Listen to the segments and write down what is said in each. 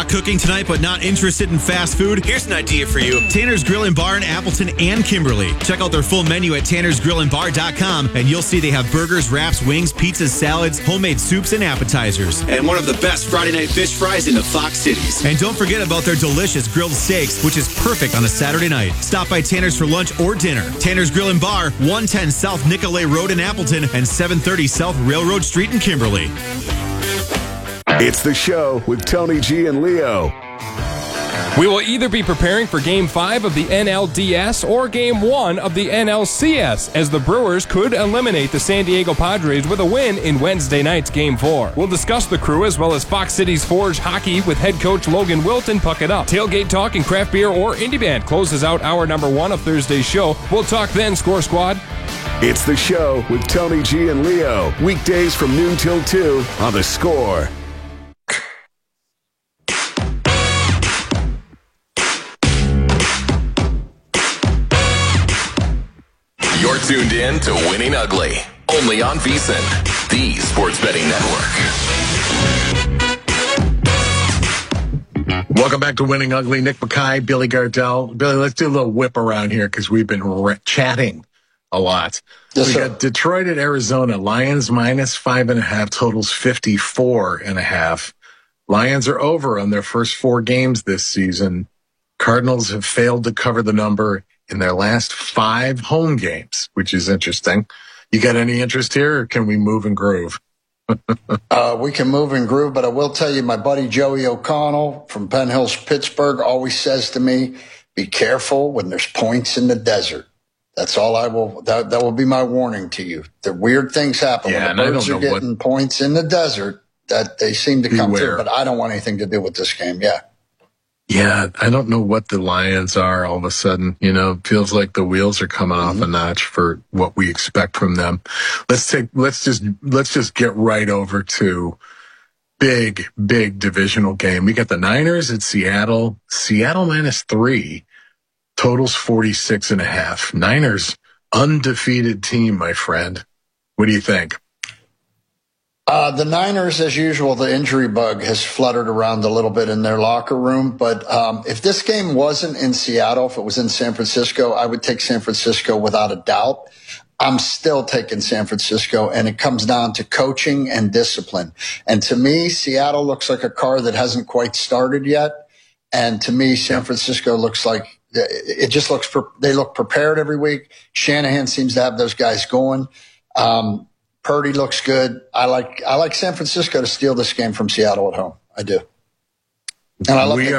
Not cooking tonight, but not interested in fast food? Here's an idea for you. Tanner's Grill and Bar in Appleton and Kimberly. Check out their full menu at tannersgrillandbar.com, and you'll see they have burgers, wraps, wings, pizzas, salads, homemade soups, and appetizers. And one of the best Friday night fish fries in the Fox Cities. And don't forget about their delicious grilled steaks, which is perfect on a Saturday night. Stop by Tanner's for lunch or dinner. Tanner's Grill and Bar, 110 South Nicolay Road in Appleton and 730 South Railroad Street in Kimberly. It's The Show with Tony G and Leo. We will either be preparing for Game 5 of the NLDS or Game 1 of the NLCS, as the Brewers could eliminate the San Diego Padres with a win in Wednesday night's Game 4. We'll discuss the Crew as well as Fox Cities Forge hockey with head coach Logan Wilton. Puck it up. Tailgate talk and craft beer or indie band closes out hour number 1 of Thursday's show. We'll talk then, Score Squad. It's The Show with Tony G and Leo. Weekdays from noon till 2 on The Score. You're tuned in to Winning Ugly, only on VSiN, the sports betting network. Welcome back to Winning Ugly. Nick Mackay, Billy Gardell. Billy, let's do a little whip around here because we've been chatting a lot. Yes, we sir. got Detroit at Arizona. Lions minus 5.5, totals 54.5. Lions are over on their first 4 games this season. Cardinals have failed to cover the number in their last 5 home games, which is interesting. You got any interest here, or can we move and groove? We can move and groove, but I will tell you, my buddy Joey O'Connell from Penn Hills, Pittsburgh, always says to me, be careful when there's points in the desert. That's all I will, that will be my warning to you. The weird things happen when the birds are getting points in the desert, that they seem to come through, but I don't want anything to do with this game. Yeah, I don't know what the Lions are all of a sudden. You know, it feels like the wheels are coming off a notch for what we expect from them. Let's just get right over to big divisional game. We got the Niners at Seattle. Seattle minus 3, totals 46.5. Niners, undefeated team, my friend. What do you think? The Niners, as usual, the injury bug has fluttered around a little bit in their locker room. But if this game wasn't in Seattle, if it was in San Francisco, I would take San Francisco without a doubt. I'm still taking San Francisco, and it comes down to coaching and discipline. And to me, Seattle looks like a car that hasn't quite started yet. And to me, San Francisco looks like it just looks they look prepared every week. Shanahan seems to have those guys going. Purdy looks good. I like San Francisco to steal this game from Seattle at home. I do. And I love you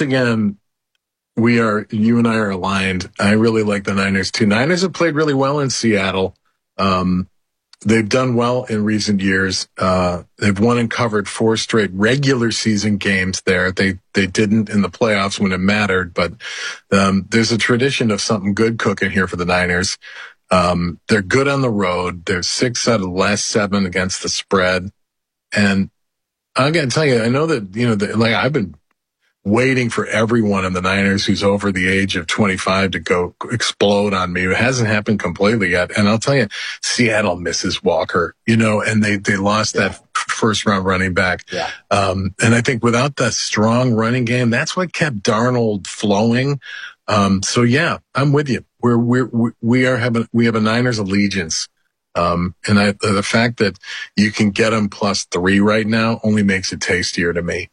and I are aligned. I really like the Niners too. Niners have played really well in Seattle. They've done well in recent years. They've won and covered 4 straight regular season games there. They didn't in the playoffs when it mattered, but there's a tradition of something good cooking here for the Niners. They're good on the road. They're 6 out of the last 7 against the spread. And I got to tell you, I know that, I've been waiting for everyone in the Niners who's over the age of 25 to go explode on me. It hasn't happened completely yet. And I'll tell you, Seattle misses Walker, and they lost that first round running back. Yeah. And I think without that strong running game, that's what kept Darnold flowing. So yeah, I'm with you. We have a Niners allegiance. And the fact that you can get them +3 right now only makes it tastier to me.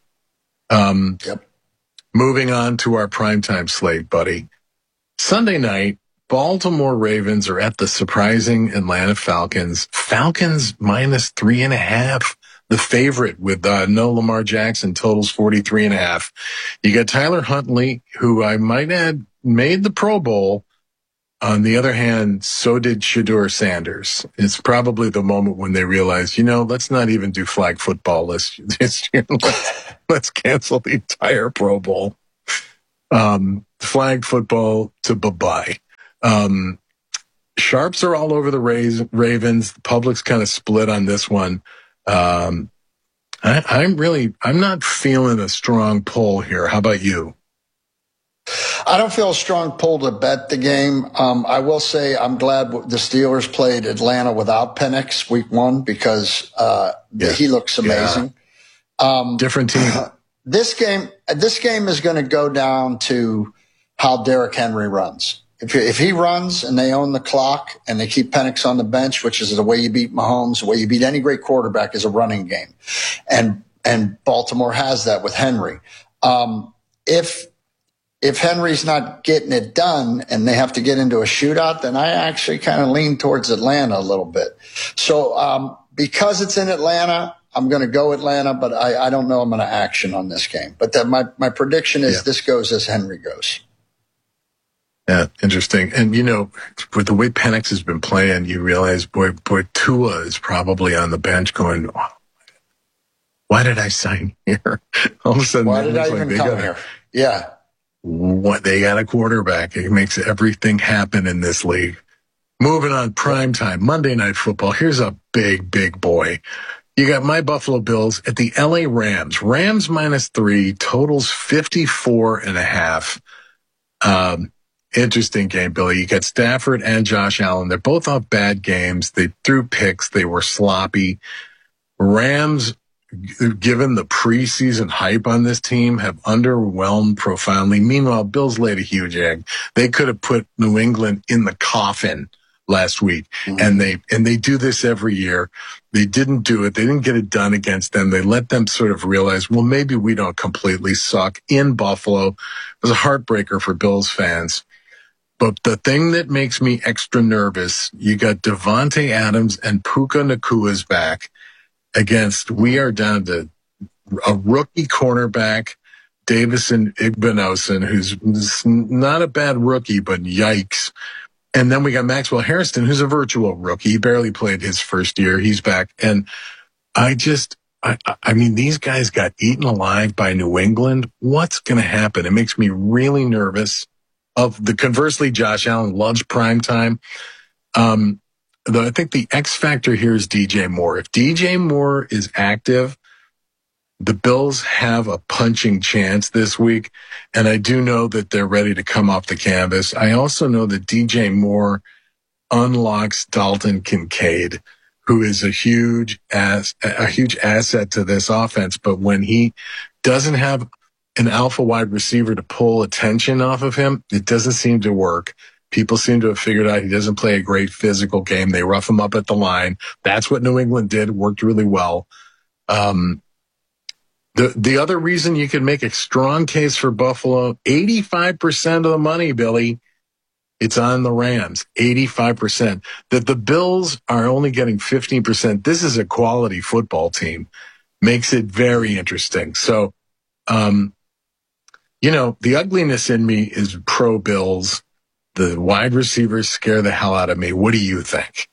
Moving on to our primetime slate, buddy. Sunday night, Baltimore Ravens are at the surprising Atlanta Falcons. Falcons minus 3.5. The favorite with no Lamar Jackson, totals 43.5. You got Tyler Huntley, who I might add made the Pro Bowl. On the other hand, so did Shedeur Sanders. It's probably the moment when they realize, let's not even do flag football this year. Let's cancel the entire Pro Bowl. Flag football to bye-bye. Sharps are all over the Ravens. The public's kind of split on this one. I'm not feeling a strong pull here. How about you? I don't feel a strong pull to bet the game. I will say I'm glad the Steelers played Atlanta without Penix week 1 because he looks amazing. Different team. this game is going to go down to how Derrick Henry runs. If he runs and they own the clock and they keep Penix on the bench, which is the way you beat Mahomes, the way you beat any great quarterback is a running game. And Baltimore has that with Henry. If Henry's not getting it done and they have to get into a shootout, then I actually kind of lean towards Atlanta a little bit. So because it's in Atlanta, I'm going to go Atlanta, but I don't know I'm going to action on this game. But my prediction is this goes as Henry goes. Yeah, interesting. And, with the way Penix has been playing, you realize, boy, Tua is probably on the bench going, oh, why did I sign here? All of a sudden, why did I even come here? Yeah. What they got a quarterback. It makes everything happen in this league. Moving on, primetime, Monday Night Football. Here's a big boy. You got my Buffalo Bills at the LA Rams. Rams -3, totals 54.5. Interesting game, Billy. You got Stafford and Josh Allen. They're both off bad games. They threw picks. They were sloppy. Rams, given the preseason hype on this team, have underwhelmed profoundly. Meanwhile, Bills laid a huge egg. They could have put New England in the coffin last week. Mm-hmm. And they do this every year. They didn't do it. They didn't get it done against them. They let them sort of realize, well, maybe we don't completely suck in Buffalo. It was a heartbreaker for Bills fans. But the thing that makes me extra nervous, you got Devontae Adams and Puka Nakua's back against, we are down to a rookie cornerback, Davison Igbinosun, who's not a bad rookie, but yikes. And then we got Maxwell Hairston, who's a virtual rookie. He barely played his first year. He's back. And I mean, these guys got eaten alive by New England. What's going to happen? It makes me really nervous. Conversely, Josh Allen loves prime time. I think the X factor here is DJ Moore. If DJ Moore is active, the Bills have a punching chance this week. And I do know that they're ready to come off the canvas. I also know that DJ Moore unlocks Dalton Kincaid, who is a huge asset to this offense. But when he doesn't have an alpha wide receiver to pull attention off of him, it doesn't seem to work. People seem to have figured out he doesn't play a great physical game. They rough him up at the line. That's what New England did. Worked really well. The other reason you can make a strong case for Buffalo, 85% of the money, Billy, it's on the Rams. 85%. That the Bills are only getting 15%. This is a quality football team. Makes it very interesting. So, the ugliness in me is pro Bills. The wide receivers scare the hell out of me. What do you think?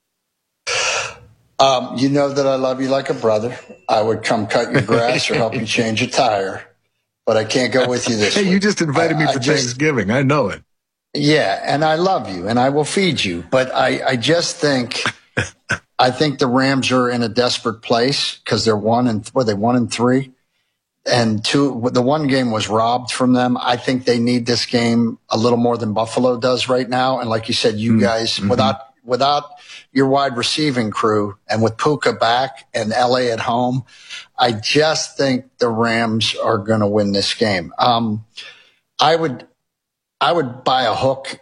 You know that I love you like a brother. I would come cut your grass or help you change a tire, but I can't go with you this week. You just invited me for Thanksgiving. I know it. Yeah, and I love you, and I will feed you. But I just think, I think the Rams are in a desperate place because they're 1-3. And the one game was robbed from them. I think they need this game a little more than Buffalo does right now. And like you said, you guys, without your wide receiving crew and with Puka back and LA at home, I just think the Rams are going to win this game. I would buy a hook,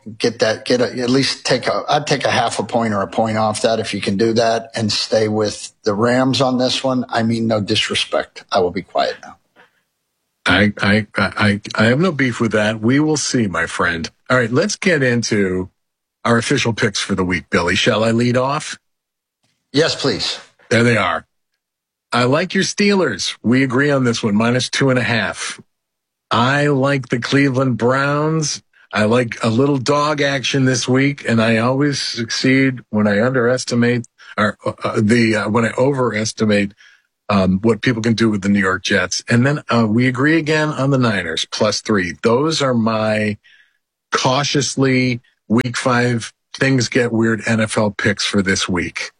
I'd take a half a point or a point off that if you can do that and stay with the Rams on this one. I mean, no disrespect. I will be quiet now. I have no beef with that. We will see, my friend. All right, let's get into our official picks for the week, Billy. Shall I lead off? Yes, please. There they are. I like your Steelers. We agree on this one, -2.5. I like the Cleveland Browns. I like a little dog action this week, and I always succeed when I underestimate when I overestimate what people can do with the New York Jets. And then we agree again on the Niners, +3. Those are my cautiously week 5 things get weird NFL picks for this week.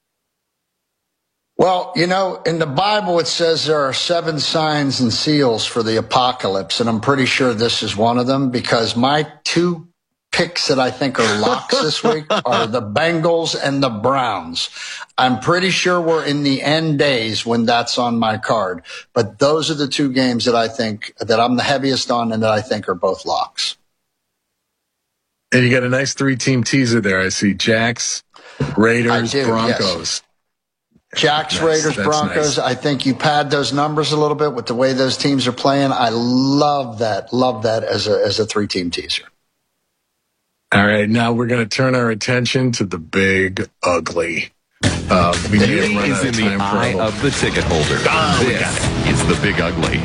Well, in the Bible, it says there are 7 signs and seals for the apocalypse, and I'm pretty sure this is one of them because my 2 picks that I think are locks this week are the Bengals and the Browns. I'm pretty sure we're in the end days when that's on my card. But those are the two games that I think that I'm the heaviest on and that I think are both locks. And you got a nice 3-team teaser there. I see Jacks, Raiders, Broncos. Yes. Jacks, Raiders, Broncos. Nice. I think you pad those numbers a little bit with the way those teams are playing. I love that. Love that as a 3-team teaser. All right, now we're going to turn our attention to the big ugly. We is in the eye of the ticket holder. This is the big ugly.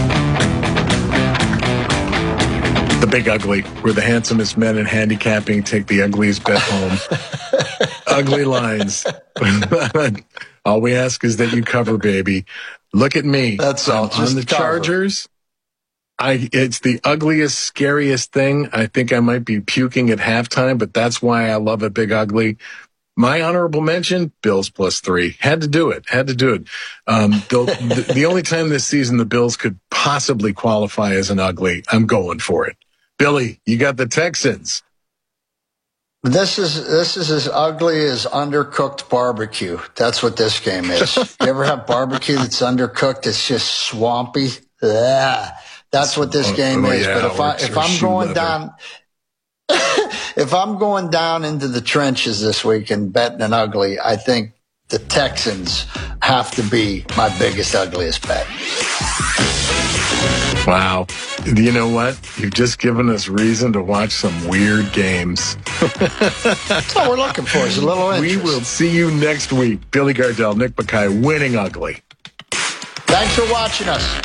The big ugly, where the handsomest men in handicapping take the ugliest bet home. Ugly lines. All we ask is that you cover, baby. Look at me. That's all. On the Chargers, it's the ugliest, scariest thing. I think I might be puking at halftime, but that's why I love a big ugly. My honorable mention, Bills +3. Had to do it. The only time this season the Bills could possibly qualify as an ugly, I'm going for it. Billy, you got the Texans. This is as ugly as undercooked barbecue. That's what this game is. You ever have barbecue that's undercooked? It's just swampy. Yeah, that's what this game is. Yeah, but if I'm going down, if I'm going down into the trenches this week and betting an ugly, I think the Texans have to be my biggest, ugliest bet. Wow. You know what? You've just given us reason to watch some weird games. That's all we're looking for is a little interest. We will see you next week. Billy Gardell, Nick Bakay, winning ugly. Thanks for watching us.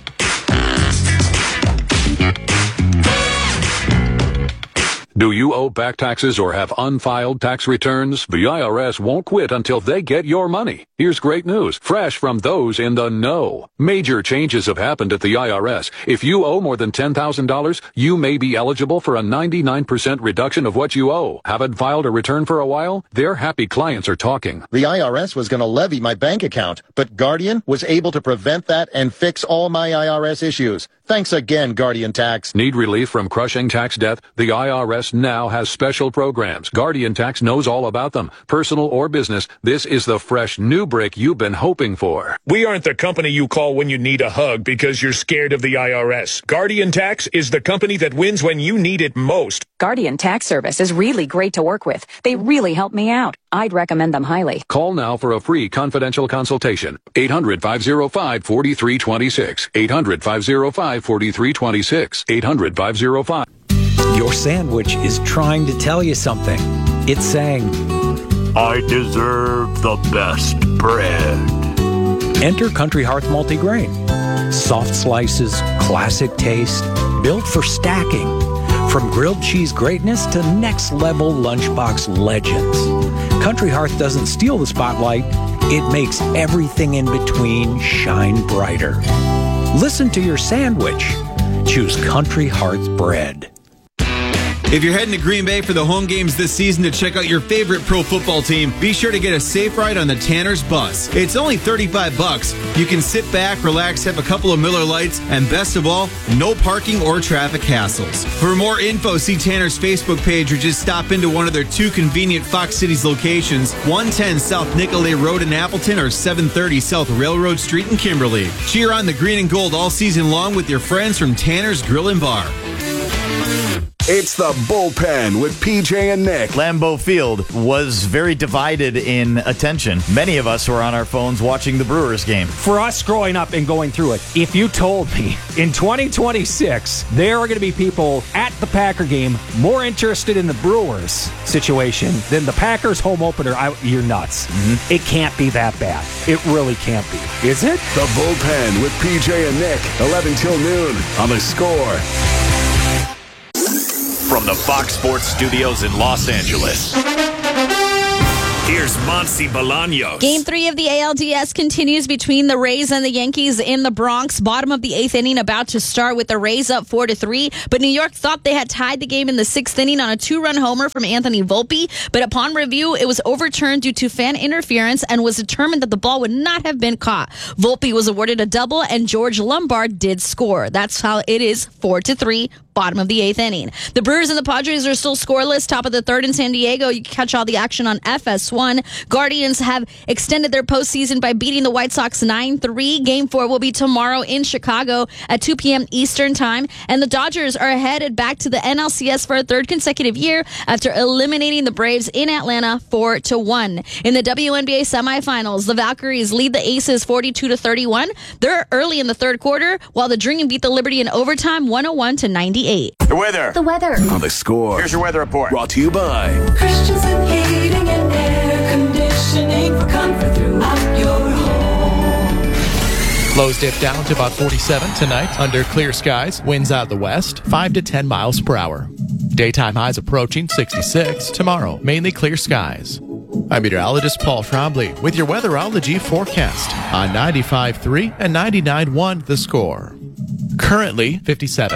Do you owe back taxes or have unfiled tax returns? The IRS won't quit until they get your money. Here's great news, fresh from those in the know. Major changes have happened at the IRS. If you owe more than $10,000, you may be eligible for a 99% reduction of what you owe. Haven't filed a return for a while? Their happy clients are talking. The IRS was going to levy my bank account, but Guardian was able to prevent that and fix all my IRS issues. Thanks again, Guardian Tax. Need relief from crushing tax debt? The IRS now has special programs. Guardian Tax knows all about them. Personal or business, this is the fresh new break you've been hoping for. We aren't the company you call when you need a hug because you're scared of the IRS. Guardian Tax is the company that wins when you need it most. Guardian Tax Service is really great to work with. They really help me out. I'd recommend them highly. Call now for a free confidential consultation. 800-505-4326. 800-505-4326. 800-505. Your sandwich is trying to tell you something. It's saying, I deserve the best bread. Enter Country Hearth Multigrain. Soft slices, classic taste, built for stacking. From grilled cheese greatness to next-level lunchbox legends. Country Hearth doesn't steal the spotlight. It makes everything in between shine brighter. Listen to your sandwich. Choose Country Hearth bread. If you're heading to Green Bay for the home games this season to check out your favorite pro football team, be sure to get a safe ride on the Tanner's Bus. It's only $35. You can sit back, relax, have a couple of Miller Lights, and best of all, no parking or traffic hassles. For more info, see Tanner's Facebook page or just stop into one of their two convenient Fox Cities locations, 110 South Nicolay Road in Appleton or 730 South Railroad Street in Kimberly. Cheer on the green and gold all season long with your friends from Tanner's Grill and Bar. It's the Bullpen with PJ and Nick. Lambeau Field was very divided in attention. Many of us were on our phones watching the Brewers game. For us growing up and going through it, if you told me in 2026 there are going to be people at the Packer game more interested in the Brewers situation than the Packers home opener, you're nuts. Mm-hmm. It can't be that bad. It really can't be. Is it? The Bullpen with PJ and Nick, 11 till noon on The Score. From the Fox Sports Studios in Los Angeles, here's Monty Bolaños. Game 3 of the ALDS continues between the Rays and the Yankees in the Bronx. Bottom of the 8th inning about to start with the Rays up 4-3. But New York thought they had tied the game in the 6th inning on a 2-run homer from Anthony Volpe. But upon review, it was overturned due to fan interference and was determined that the ball would not have been caught. Volpe was awarded a double and George Lombard did score. That's how it is 4-3. bottom of the 8th inning. The Brewers and the Padres are still scoreless, top of the 3rd in San Diego. You can catch all the action on FS1. Guardians have extended their postseason by beating the White Sox 9-3. Game 4 will be tomorrow in Chicago at 2 p.m. Eastern Time. And the Dodgers are headed back to the NLCS for a 3rd consecutive year after eliminating the Braves in Atlanta 4-1. In the WNBA semifinals, the Valkyries lead the Aces 42-31. They're early in the 3rd quarter, while the Dream beat the Liberty in overtime 101-98. The weather. The weather. On The Score. Here's your weather report. Brought to you by Christensen Heating and Air Conditioning for comfort throughout your home. Lows dip down to about 47 tonight under clear skies. Winds out of the west, 5 to 10 miles per hour. Daytime highs approaching 66. Tomorrow, mainly clear skies. I'm meteorologist Paul Trombley with your weatherology forecast on 95.3 and 99.1 The Score. Currently 57.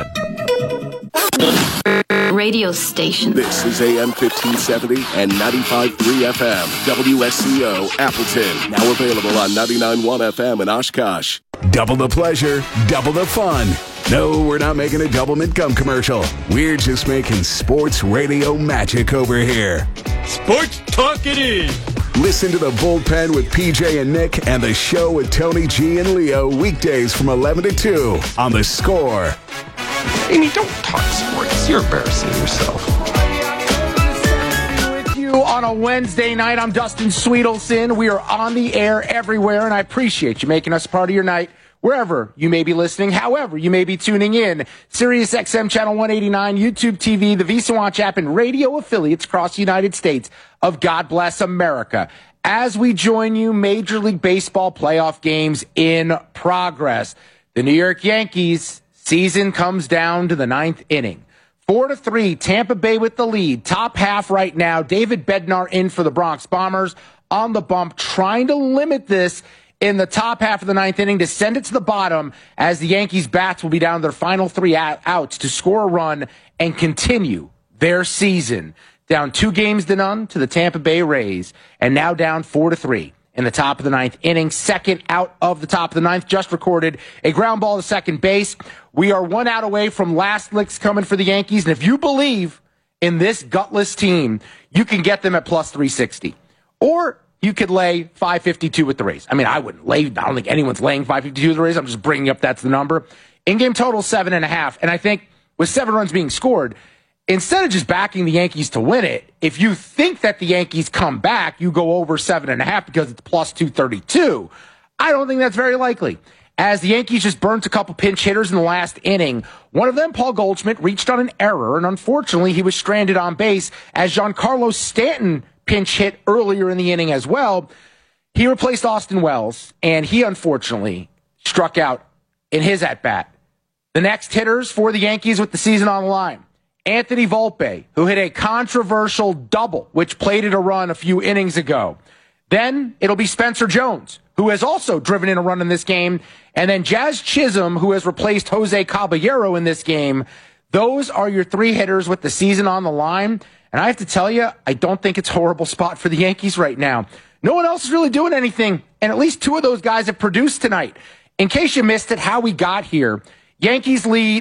Radio station. This is AM 1570 and 95.3 FM. WSCO Appleton. Now available on 99.1 FM in Oshkosh. Double the pleasure, double the fun. No, we're not making a double mint gum commercial. We're just making sports radio magic over here. Sports talk it is. Listen to the Bullpen with PJ and Nick and the show with Tony G and Leo weekdays from 11 to 2 on The Score. Amy, don't talk sports. You're embarrassing yourself. With you on a Wednesday night, I'm Dustin Sweetelson. We are on the air everywhere, and I appreciate you making us part of your night. Wherever you may be listening, however you may be tuning in, Sirius XM Channel 189, YouTube TV, the Visa Watch app, and radio affiliates across the United States of God Bless America. As we join you, Major League Baseball playoff games in progress. The New York Yankees season comes down to the 9th inning. 4-3, Tampa Bay with the lead. Top half right now. David Bednar in for the Bronx Bombers on the bump, trying to limit this in the top half of the 9th inning to send it to the bottom as the Yankees bats will be down to their final 3 outs to score a run and continue their season. Down 2-0 to the Tampa Bay Rays, and now down 4-3 in the top of the 9th inning. Second out of the top of the 9th, just recorded a ground ball to second base. We are 1 out away from last licks coming for the Yankees, and if you believe in this gutless team, you can get them at plus 360. Or you could lay 552 with the Rays. I mean, I wouldn't lay. I don't think anyone's laying 552 with the Rays. I'm just bringing up that's the number. In-game total 7.5. And I think with 7 runs being scored, instead of just backing the Yankees to win it, if you think that the Yankees come back, you go over 7.5 because it's plus 232. I don't think that's very likely. As the Yankees just burnt a couple pinch hitters in the last inning, one of them, Paul Goldschmidt, reached on an error, and unfortunately he was stranded on base as Giancarlo Stanton pinch hit earlier in the inning as well. He replaced Austin Wells, and he unfortunately struck out in his at-bat. The next hitters for the Yankees with the season on the line: Anthony Volpe, who hit a controversial double, which plated a run a few innings ago. Then it'll be Spencer Jones, who has also driven in a run in this game. And then Jazz Chisholm, who has replaced Jose Caballero in this game. Those are your 3 hitters with the season on the line. And I have to tell you, I don't think it's a horrible spot for the Yankees right now. No one else is really doing anything, and at least 2 of those guys have produced tonight. In case you missed it, how we got here, Yankees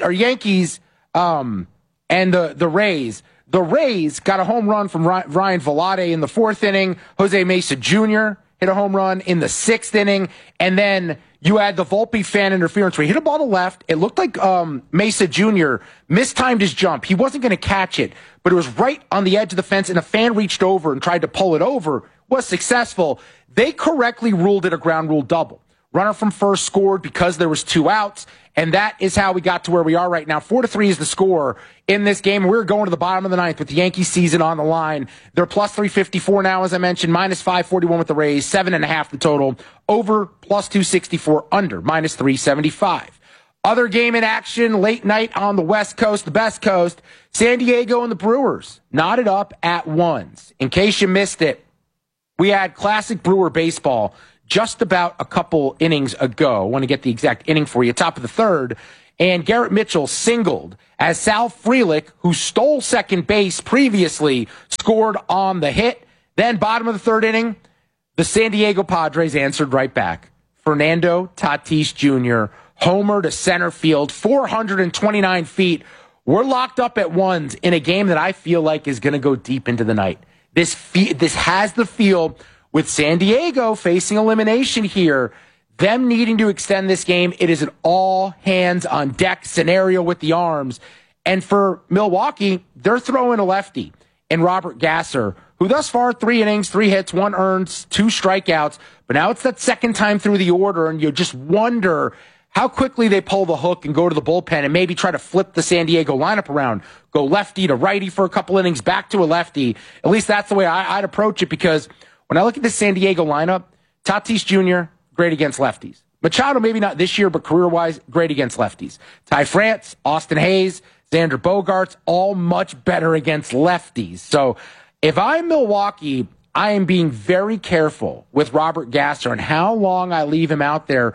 and the Rays. The Rays got a home run from Ryan Velarde in the 4th inning. Jose Mesa Jr. hit a home run in the 6th inning. And then you had the Volpe fan interference where he hit a ball to left. It looked like Mesa Jr. mistimed his jump. He wasn't going to catch it, but it was right on the edge of the fence, and a fan reached over and tried to pull it over. Was successful. They correctly ruled it a ground rule double. Runner from first scored because there was 2 outs, and that is how we got to where we are right now. 4-3 is the score in this game. We're going to the bottom of the 9th with the Yankees season on the line. They're plus 354 now, as I mentioned, minus 541 with the Rays, 7.5 the total, over plus 264, under minus 375. Other game in action late night on the West Coast, the best coast, San Diego and the Brewers knotted up at 1s. In case you missed it, we had classic Brewer baseball just about a couple innings ago. I want to get the exact inning for you. Top of the 3rd. And Garrett Mitchell singled as Sal Frelick, who stole second base previously, scored on the hit. Then bottom of the 3rd inning, the San Diego Padres answered right back. Fernando Tatis Jr., homer to center field, 429 feet. We're locked up at ones in a game that I feel like is going to go deep into the night. This has the feel with San Diego facing elimination here, them needing to extend this game. It is an all hands on deck scenario with the arms. And for Milwaukee, they're throwing a lefty in Robert Gasser, who thus far 3 innings, 3 hits, 1 earned, 2 strikeouts. But now it's that second time through the order, and you just wonder how quickly they pull the hook and go to the bullpen and maybe try to flip the San Diego lineup around, go lefty to righty for a couple innings, back to a lefty. At least that's the way I'd approach it, because when I look at the San Diego lineup, Tatis Jr., great against lefties. Machado, maybe not this year, but career-wise, great against lefties. Ty France, Austin Hayes, Xander Bogaerts, all much better against lefties. So if I'm Milwaukee, I am being very careful with Robert Gasser and how long I leave him out there.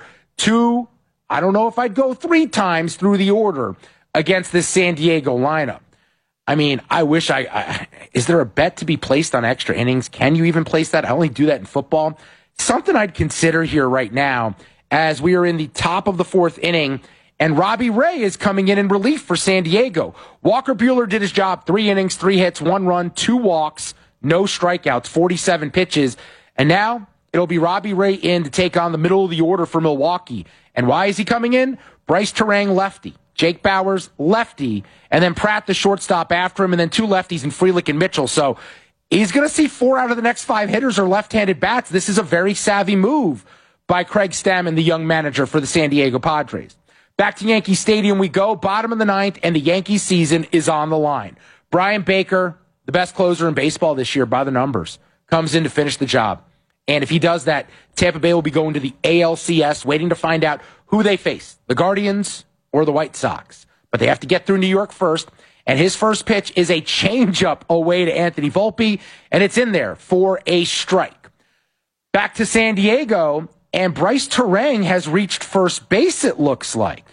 I don't know if I'd go 3 times through the order against this San Diego lineup. I mean, I wish is there a bet to be placed on extra innings? Can you even place that? I only do that in football. Something I'd consider here right now as we are in the top of the 4th inning, and Robbie Ray is coming in relief for San Diego. Walker Buehler did his job, 3 innings, 3 hits, 1 run, 2 walks, no strikeouts, 47 pitches. And now it'll be Robbie Ray in to take on the middle of the order for Milwaukee. And why is he coming in? Bryce Terang, lefty. Jake Bauers, lefty. And then Pratt, the shortstop, after him. And then 2 lefties in Frelick and Mitchell. So he's going to see 4 out of the next 5 hitters are left-handed bats. This is a very savvy move by Craig Stammen, the young manager for the San Diego Padres. Back to Yankee Stadium we go. Bottom of the 9th, and the Yankees season is on the line. Brian Baker, the best closer in baseball this year by the numbers, comes in to finish the job. And if he does that, Tampa Bay will be going to the ALCS, waiting to find out who they face, the Guardians or the White Sox. But they have to get through New York first, and his first pitch is a changeup away to Anthony Volpe, and it's in there for a strike. Back to San Diego, and Bryce Terang has reached first base, it looks like.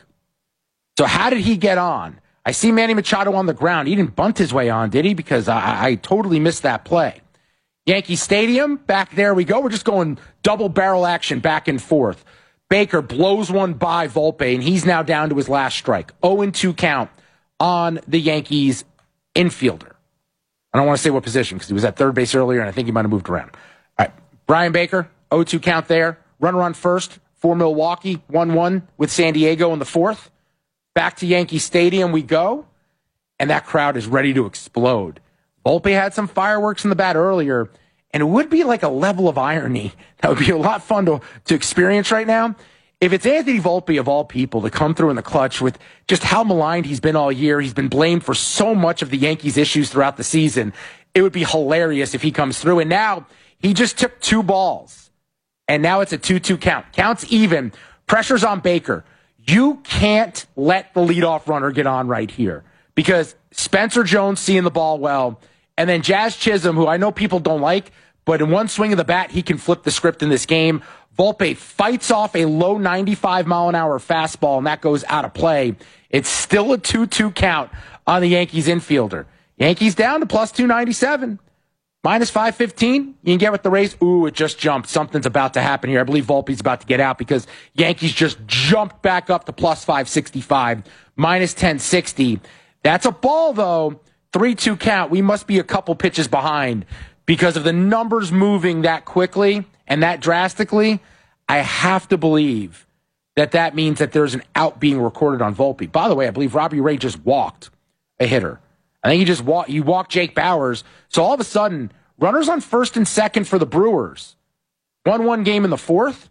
So how did he get on? I see Manny Machado on the ground. He didn't bunt his way on, did he? Because I totally missed that play. Yankee Stadium, back there we go. We're just going double barrel action back and forth. Baker blows one by Volpe, and he's now down to his last strike. 0-2 count on the Yankees infielder. I don't want to say what position because he was at third base earlier, and I think he might have moved around. All right, Brian Baker, 0-2 count there. Runner on first for Milwaukee, 1-1 with San Diego in the 4th. Back to Yankee Stadium we go, and that crowd is ready to explode. Volpe had some fireworks in the bat earlier, and it would be like a level of irony that would be a lot fun to experience right now. If it's Anthony Volpe, of all people, to come through in the clutch with just how maligned he's been all year, he's been blamed for so much of the Yankees' issues throughout the season, it would be hilarious if he comes through. And now he just took 2 balls, and now it's a 2-2 count. Counts even. Pressure's on Baker. You can't let the leadoff runner get on right here because Spencer Jones seeing the ball well, and then Jazz Chisholm, who I know people don't like, but in one swing of the bat, he can flip the script in this game. Volpe fights off a low 95-mile-an-hour fastball, and that goes out of play. It's still a 2-2 count on the Yankees infielder. Yankees down to plus 297. Minus 515, you can get with the Rays. Ooh, it just jumped. Something's about to happen here. I believe Volpe's about to get out because Yankees just jumped back up to plus 565, minus 1060. That's a ball, though. 3-2 count. We must be a couple pitches behind because of the numbers moving that quickly and that drastically. I have to believe that means that there's an out being recorded on Volpe. By the way, I believe Robbie Ray just walked a hitter. I think he walked Jake Bauers. So all of a sudden, runners on first and second for the Brewers. 1-1 game in the 4th.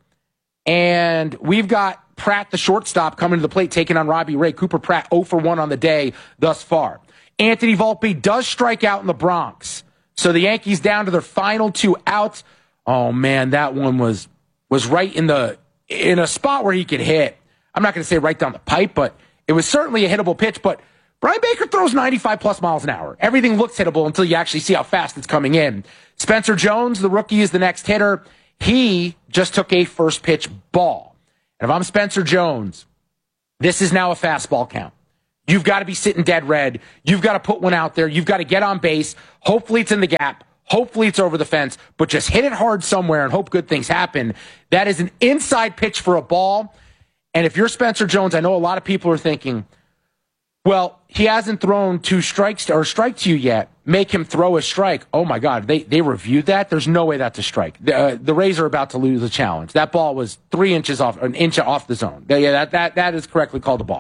And we've got Pratt, the shortstop, coming to the plate, taking on Robbie Ray. Cooper Pratt 0-for-1 on the day thus far. Anthony Volpe does strike out in the Bronx. So the Yankees down to their final 2 outs. Oh, man, that one was right in a spot where he could hit. I'm not going to say right down the pipe, but it was certainly a hittable pitch. But Brian Baker throws 95-plus miles an hour. Everything looks hittable until you actually see how fast it's coming in. Spencer Jones, the rookie, is the next hitter. He just took a first pitch ball. And if I'm Spencer Jones, this is now a fastball count. You've got to be sitting dead red. You've got to put one out there. You've got to get on base. Hopefully it's in the gap. Hopefully it's over the fence. But just hit it hard somewhere and hope good things happen. That is an inside pitch for a ball. And if you're Spencer Jones, I know a lot of people are thinking, Well, he hasn't thrown 2 strikes or strike to you yet. Make him throw a strike. Oh, my God. They reviewed that. There's no way that's a strike. The Rays are about to lose the challenge. That ball was 3 inches off, an inch off the zone. Yeah, that is correctly called a ball.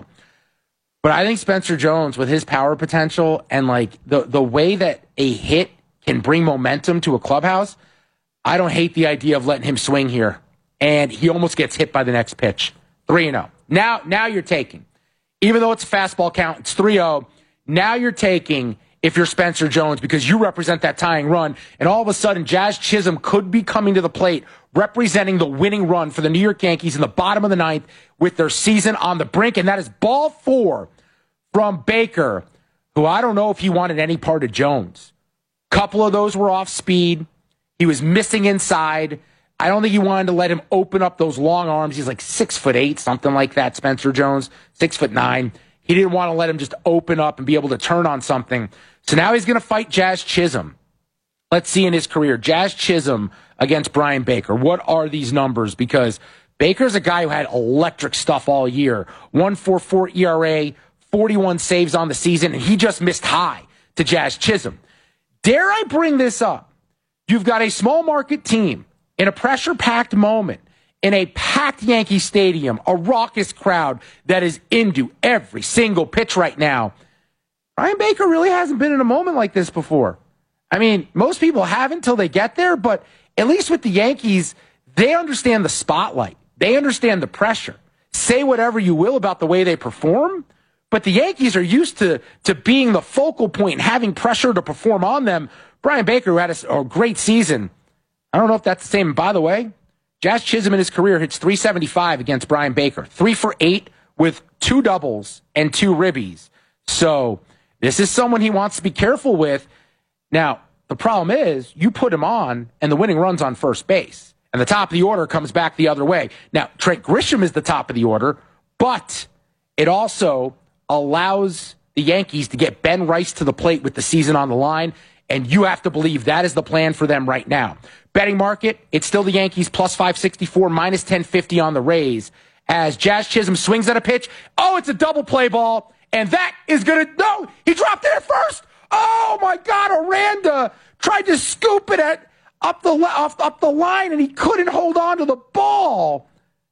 But I think Spencer Jones, with his power potential and like the way that a hit can bring momentum to a clubhouse, I don't hate the idea of letting him swing here. And he almost gets hit by the next pitch. 3-0. Now you're taking. Even though it's a fastball count, it's 3-0. Now you're taking if you're Spencer Jones because you represent that tying run. And all of a sudden, Jazz Chisholm could be coming to the plate representing the winning run for the New York Yankees in the bottom of the 9th with their season on the brink. And that is ball 4 from Baker, who I don't know if he wanted any part of Jones. Couple of those were off speed. He was missing inside. I don't think he wanted to let him open up those long arms. He's like 6'8", something like that, Spencer Jones, 6'9". He didn't want to let him just open up and be able to turn on something. So now he's going to fight Jazz Chisholm. Let's see in his career. Jazz Chisholm against Brian Baker. What are these numbers? Because Baker's a guy who had electric stuff all year. 1.44 ERA, 41 saves on the season, and he just missed high to Jazz Chisholm. Dare I bring this up? You've got a small market team in a pressure-packed moment, in a packed Yankee Stadium, a raucous crowd that is into every single pitch right now. Brian Baker really hasn't been in a moment like this before. I mean, most people haven't until they get there, but at least with the Yankees, they understand the spotlight. They understand the pressure. Say whatever you will about the way they perform, but the Yankees are used to being the focal point and having pressure to perform on them. Brian Baker, who had a great season, I don't know if that's the same. By the way, Jazz Chisholm in his career hits .375 against Brian Baker. 3 for 8 with 2 doubles and 2 ribbies. So this is someone he wants to be careful with. Now, the problem is you put him on and the winning run's on first base. And the top of the order comes back the other way. Now, Trent Grisham is the top of the order, but it also allows the Yankees to get Ben Rice to the plate with the season on the line. And you have to believe that is the plan for them right now. Betting market, it's still the Yankees plus 564, minus 1050 on the Rays. As Jazz Chisholm swings at a pitch. Oh, it's a double play ball. And that is going to... No, he dropped it at first. Oh, my God. Aranda tried to scoop it up the line, and he couldn't hold on to the ball.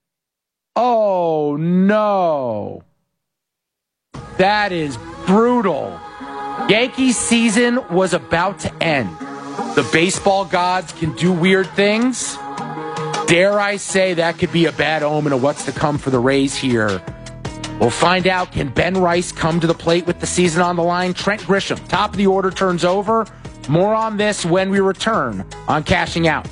Oh, no. That is brutal. Yankees season was about to end. The baseball gods can do weird things. Dare I say that could be a bad omen of what's to come for the Rays here. We'll find out, can Ben Rice come to the plate with the season on the line? Trent Grisham, top of the order, turns over. More on this when we return on Cashing Out.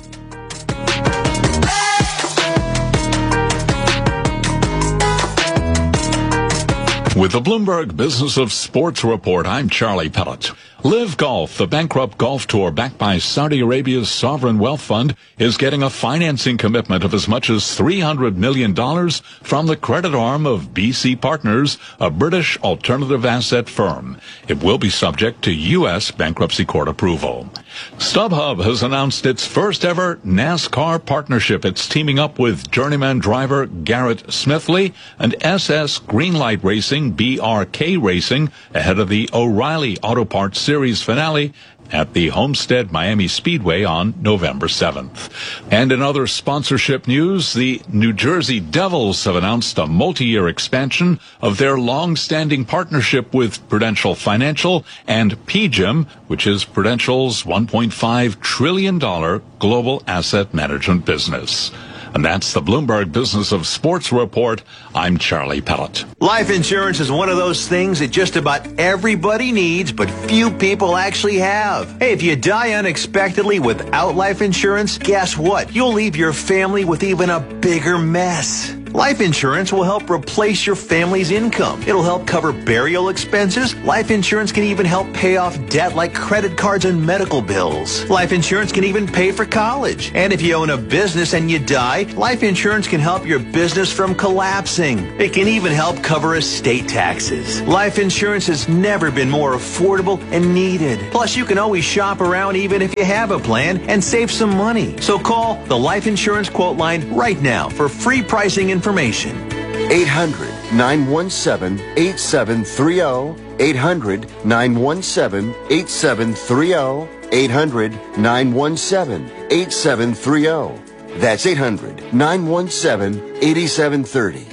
With the Bloomberg Business of Sports Report, I'm Charlie Pellett. Live Golf, the bankrupt golf tour backed by Saudi Arabia's sovereign wealth fund, is getting a financing commitment of as much as $300 million from the credit arm of BC Partners, a British alternative asset firm. It will be subject to U.S. bankruptcy court approval. StubHub has announced its first ever NASCAR partnership. It's teaming up with journeyman driver Garrett Smithley and SS Greenlight Racing, BRK Racing, ahead of the O'Reilly Auto Parts Series finale at the Homestead Miami Speedway on November 7th. And in other sponsorship news, the New Jersey Devils have announced a multi-year expansion of their long-standing partnership with Prudential Financial and PGIM, which is Prudential's $1.5 trillion global asset management business. And that's the Bloomberg Business of Sports Report. I'm Charlie Pellett. Life insurance is one of those things that just about everybody needs, but few people actually have. Hey, if you die unexpectedly without life insurance, guess what? You'll leave your family with even a bigger mess. Life insurance will help replace your family's income. It'll help cover burial expenses. Life insurance can even help pay off debt like credit cards and medical bills. Life insurance can even pay for college. And if you own a business and you die, life insurance can help your business from collapsing. It can even help cover estate taxes. Life insurance has never been more affordable and needed. Plus, you can always shop around even if you have a plan and save some money. So call the Life Insurance Quote Line right now for free pricing information. 800 800-917-8730. 800-917-8730. 800-917-8730. That's 800-917-8730.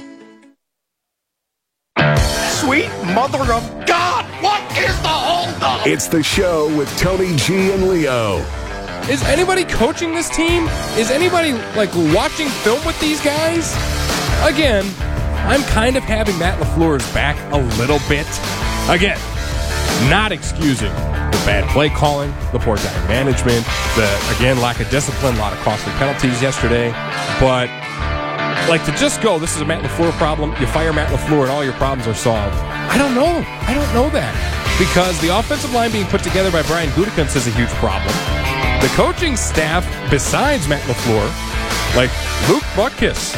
Sweet mother of God, what is the holdup? It's the show with Tony G and Leo. Is anybody coaching this team? Is anybody, watching film with these guys? Again, I'm kind of having Matt LaFleur's back a little bit. Again, not excusing the bad play calling, the poor time management, the, again, lack of discipline, a lot of costly penalties yesterday. But, to just go, this is a Matt LaFleur problem, you fire Matt LaFleur and all your problems are solved. I don't know. I don't know that. Because the offensive line being put together by Brian Gutekunst is a huge problem. The coaching staff, besides Matt LaFleur, Luke Butkus,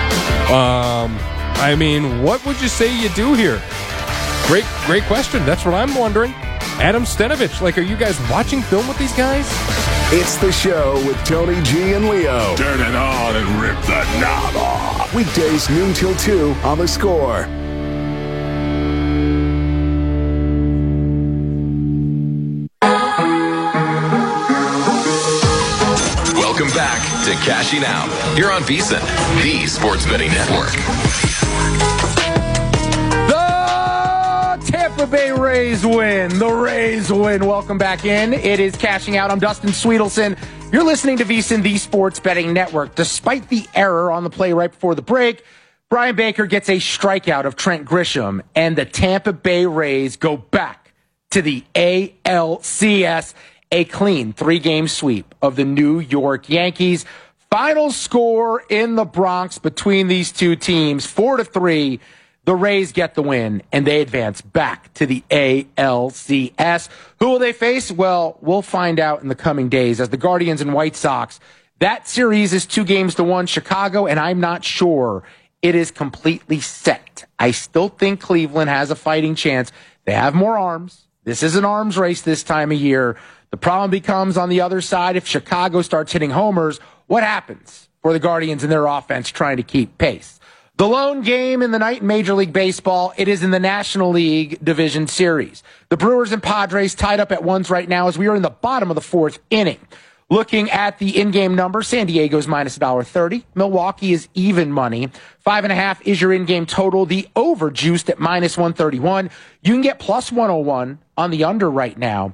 what would you say you do here? Great question. That's what I'm wondering. Adam Stenavich, are you guys watching film with these guys? It's the show with Tony G and Leo. Turn it on and rip the knob off. Weekdays noon till 2 on The Score. Welcome back to Cashing Out. You're on VSiN, the Sports Betting Network. The Tampa Bay Rays win. The Rays win. Welcome back in. It is Cashing Out. I'm Dustin Sweetelson. You're listening to VSiN, the Sports Betting Network. Despite the error on the play right before the break, Brian Baker gets a strikeout of Trent Grisham, and the Tampa Bay Rays go back to the ALCS. A clean 3-game sweep of the New York Yankees. Final score in the Bronx between these two teams, 4-3. The Rays get the win, and they advance back to the ALCS. Who will they face? Well, we'll find out in the coming days as the Guardians and White Sox. That series is 2-1 Chicago, and I'm not sure it is completely set. I still think Cleveland has a fighting chance. They have more arms. This is an arms race this time of year. The problem becomes on the other side, if Chicago starts hitting homers, what happens for the Guardians and their offense trying to keep pace? The lone game in the night in Major League Baseball, it is in the National League Division Series. The Brewers and Padres tied up at 1s right now as we are in the bottom of the 4th inning. Looking at the in-game number, San Diego's minus $1.30. Milwaukee is even money. 5.5 is your in-game total. The over juiced at minus 131. You can get plus 101 on the under right now.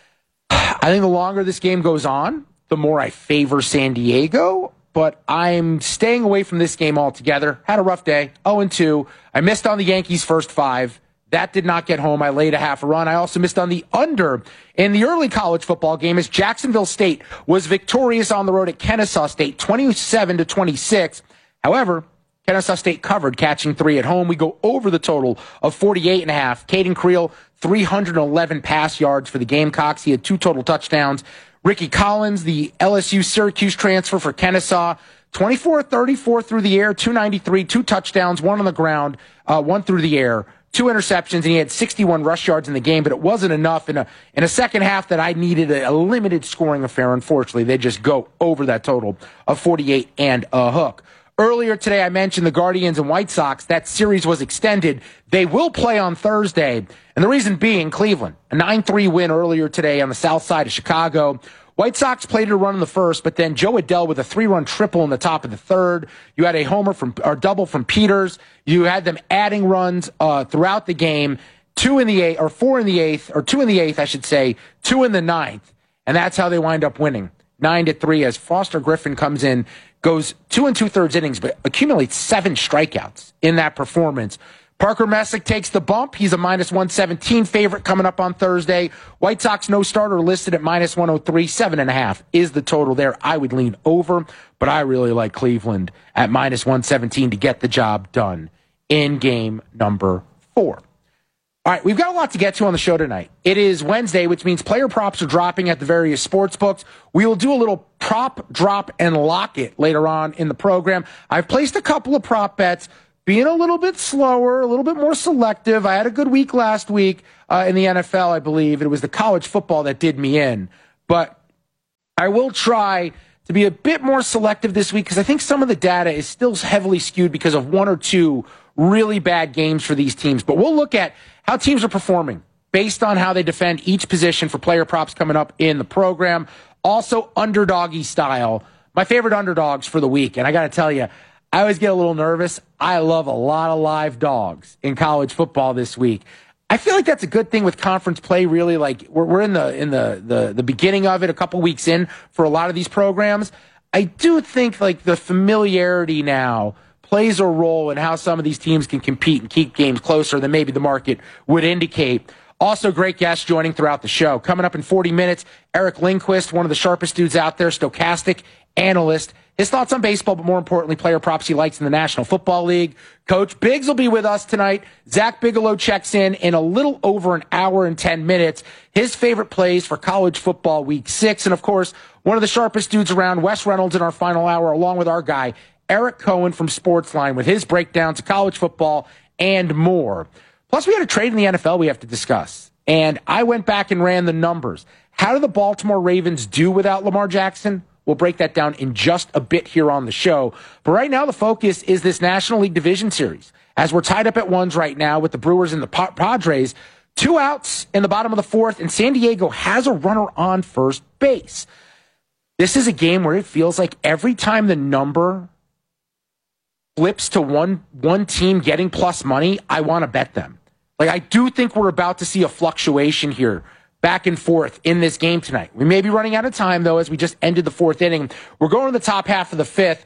I think the longer this game goes on, the more I favor San Diego, but I'm staying away from this game altogether. Had a rough day, 0-2. I missed on the Yankees' first 5. That did not get home. I laid a half a run. I also missed on the under in the early college football game as Jacksonville State was victorious on the road at Kennesaw State, 27-26. However, Kennesaw State covered, catching 3 at home. We go over the total of 48.5. Caden Creel, 311 pass yards for the Gamecocks. He had 2 total touchdowns. Ricky Collins, the LSU Syracuse transfer for Kennesaw, 24-34 through the air, 293, 2 touchdowns, 1 on the ground, 1 through the air, 2 interceptions, and he had 61 rush yards in the game, but it wasn't enough in a second half that I needed a limited scoring affair. Unfortunately, they just go over that total of 48 and a hook. Earlier today, I mentioned the Guardians and White Sox. That series was extended. They will play on Thursday, and the reason being Cleveland. A 9-3 win earlier today on the south side of Chicago. White Sox played a run in the first, but then Joe Adell with a 3-run triple in the top of the third. You had a double from Peters. You had them adding runs throughout the game. 2 in the 8th, or 4 in the 8th, or 2 in the 8th, I should say, 2 in the 9th, and that's how they wind up winning 9-3 as Foster Griffin comes in. Goes 2 2/3 innings, but accumulates 7 strikeouts in that performance. Parker Messick takes the bump. He's a minus 117 favorite coming up on Thursday. White Sox no starter listed at minus 103. 7.5 is the total there. I would lean over, but I really like Cleveland at minus 117 to get the job done in game number 4. All right, we've got a lot to get to on the show tonight. It is Wednesday, which means player props are dropping at the various sports books. We will do a little prop, drop, and lock it later on in the program. I've placed a couple of prop bets, being a little bit slower, a little bit more selective. I had a good week last week in the NFL, I believe. It was the college football that did me in. But I will try to be a bit more selective this week because I think some of the data is still heavily skewed because of 1 or 2 really bad games for these teams. But we'll look at how teams are performing based on how they defend each position for player props coming up in the program. Also, underdoggy style. My favorite underdogs for the week. And I got to tell you, I always get a little nervous. I love a lot of live dogs in college football this week. I feel like that's a good thing with conference play, really. Like we're in the beginning of it, a couple weeks in for a lot of these programs. I do think like the familiarity now plays a role in how some of these teams can compete and keep games closer than maybe the market would indicate. Also, great guests joining throughout the show. Coming up in 40 minutes, Eric Lindquist, one of the sharpest dudes out there, stochastic analyst. His thoughts on baseball, but more importantly, player props he likes in the National Football League. Coach Biggs will be with us tonight. Zach Bigelow checks in a little over an hour and 10 minutes. His favorite plays for college football week 6. And, of course, one of the sharpest dudes around, Wes Reynolds, in our final hour, along with our guy, Eric Cohen from Sportsline, with his breakdowns of college football and more. Plus, we had a trade in the NFL we have to discuss. And I went back and ran the numbers. How do the Baltimore Ravens do without Lamar Jackson? We'll break that down in just a bit here on the show. But right now, the focus is this National League Division Series. As we're tied up at ones right now with the Brewers and the Padres, 2 outs in the bottom of the 4th, and San Diego has a runner on first base. This is a game where it feels like every time the number flips to one team getting plus money, I want to bet them. Like, I do think we're about to see a fluctuation here back and forth in this game tonight. We may be running out of time, though, as we just ended the 4th inning. We're going to the top half of the 5th.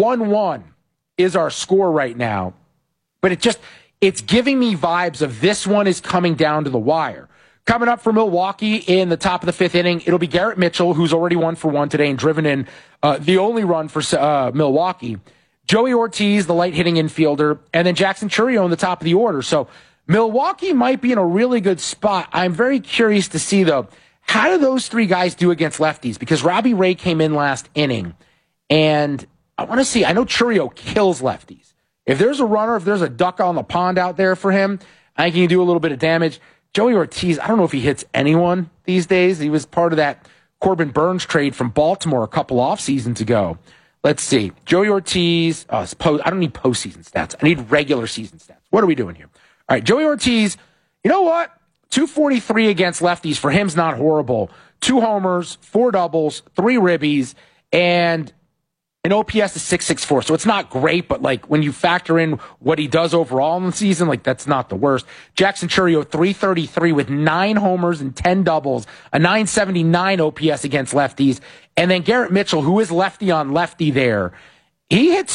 1-1 is our score right now. But it's giving me vibes of this one is coming down to the wire. Coming up for Milwaukee in the top of the 5th inning, it'll be Garrett Mitchell, who's already 1 for 1 today and driven in the only run for Milwaukee. Joey Ortiz, the light-hitting infielder, and then Jackson Chourio in the top of the order. So Milwaukee might be in a really good spot. I'm very curious to see, though, how do those 3 guys do against lefties? Because Robbie Ray came in last inning, and I want to see. I know Chourio kills lefties. If there's a runner, if there's a duck on the pond out there for him, I think he can do a little bit of damage. Joey Ortiz, I don't know if he hits anyone these days. He was part of that Corbin Burns trade from Baltimore a couple off seasons ago. Let's see. Joey Ortiz, I don't need postseason stats. I need regular season stats. What are we doing here? All right, Joey Ortiz, you know what? 243 against lefties for him's not horrible. 2 homers, 4 doubles, 3 ribbies, and an OPS is 664. So it's not great, but like when you factor in what he does overall in the season, like that's not the worst. Jackson Chourio, 333 with 9 homers and 10 doubles, a 979 OPS against lefties. And then Garrett Mitchell, who is lefty on lefty there, he hits